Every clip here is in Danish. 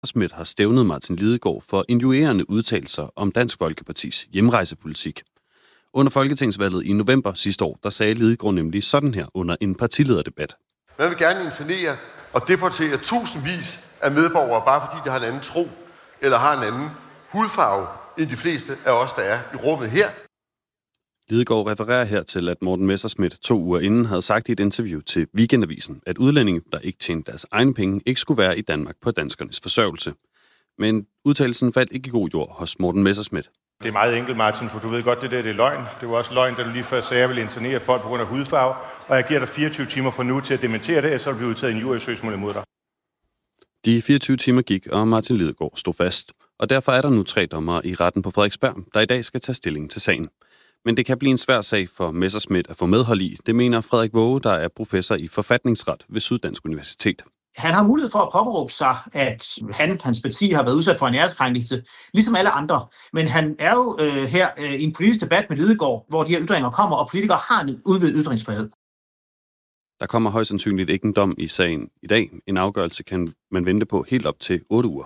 Messerschmidt har stævnet Martin Lidegaard for injurierende udtalelser om Dansk Folkepartis hjemrejsepolitik. Under folketingsvalget i november sidste år, der sagde Lidegaard nemlig sådan her under en partilederdebat. Man vil gerne internere og deportere tusindvis af medborgere, bare fordi de har en anden tro eller har en anden hudfarve end de fleste af os, der er i rummet her. Lidegaard refererer her til, at Morten Messerschmidt 2 uger inden havde sagt i et interview til Weekendavisen, at udlændinge, der ikke tjente deres egne penge, ikke skulle være i Danmark på danskernes forsørgelse. Men udtalelsen faldt ikke i god jord hos Morten Messerschmidt. Det er meget enkelt, Martin, for du ved godt, det er løgn. Det var også løgn, da du lige før sagde, at jeg vil internere folk på grund af hudfarve, og jeg giver dig 24 timer fra nu til at dementere det, så vil du blive udtaget en injuriesøgsmål imod dig. De 24 timer gik, og Martin Lidegaard stod fast. Og derfor er der nu 3 dommere i retten på Frederiksberg, der i dag skal tage stilling til sagen. Men det kan blive en svær sag for Messerschmidt at få medhold i. Det mener Frederik Waage, der er professor i forfatningsret ved Syddansk Universitet. Han har mulighed for at påberåbe sig, at hans parti har været udsat for en æreskrænkelse, ligesom alle andre. Men han er jo her i en politisk debat med Lidegaard, hvor de her ytringer kommer, og politikere har en udvidet ytringsfrihed. Der kommer højst sandsynligt ikke en dom i sagen i dag. En afgørelse kan man vente på helt op til 8 uger.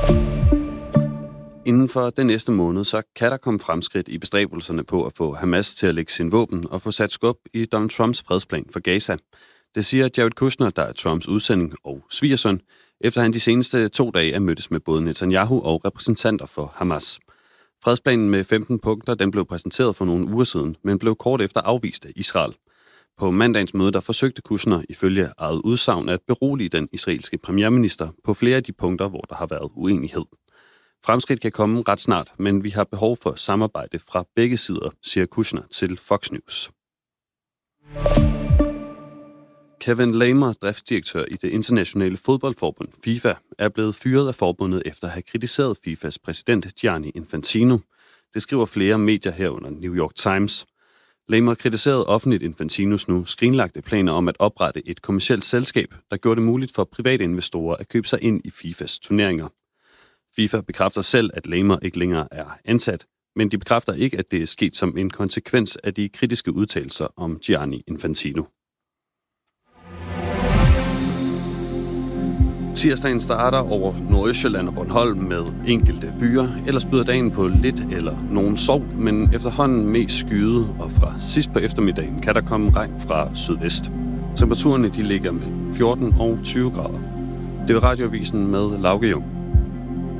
Inden for den næste måned, så kan der komme fremskridt i bestræbelserne på at få Hamas til at lægge sin våben og få sat skub i Donald Trumps fredsplan for Gaza. Det siger Jared Kushner, der er Trumps udsending og svigersøn, efter han de seneste 2 dage er mødtes med både Netanyahu og repræsentanter for Hamas. Fredsplanen med 15 punkter, den blev præsenteret for nogle uger siden, men blev kort efter afvist af Israel. På mandagens møde, der forsøgte Kushner ifølge eget udsagn at berolige den israelske premierminister på flere af de punkter, hvor der har været uenighed. Fremskridt kan komme ret snart, men vi har behov for samarbejde fra begge sider, siger Kushner til Fox News. Kevin Lamer, driftsdirektør i det internationale fodboldforbund FIFA, er blevet fyret af forbundet efter at have kritiseret FIFAs præsident Gianni Infantino. Det skriver flere medier herunder New York Times. Lamer kritiserede offentligt Infantinos nu skrinlagte planer om at oprette et kommercielt selskab, der gjorde det muligt for private investorer at købe sig ind i FIFAs turneringer. FIFA bekræfter selv, at Lamer ikke længere er ansat, men de bekræfter ikke, at det er sket som en konsekvens af de kritiske udtalelser om Gianni Infantino. Tirsdagen starter over Nordøstjylland og Bornholm med enkelte byer, ellers byder dagen på lidt eller nogen sol, men efterhånden mest skyet, og fra sidst på eftermiddagen kan der komme regn fra sydvest. Temperaturerne de ligger mellem 14 og 20 grader. Det er Radioavisen med Lauge Jung.